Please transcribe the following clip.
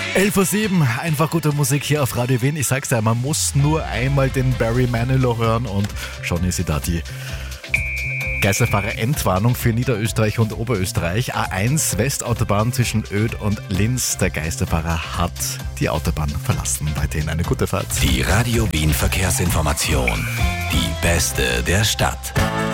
11:07 Uhr, einfach gute Musik hier auf Radio Wien. Ich sag's dir, man muss nur einmal den Barry Manilow hören und schon ist sie da, die Geisterfahrer-Endwarnung für Niederösterreich und Oberösterreich. A1 Westautobahn zwischen Oedt und Linz. Der Geisterfahrer hat die Autobahn verlassen. Weiterhin eine gute Fahrt. Die Radio Wien Verkehrsinformation. Die beste der Stadt.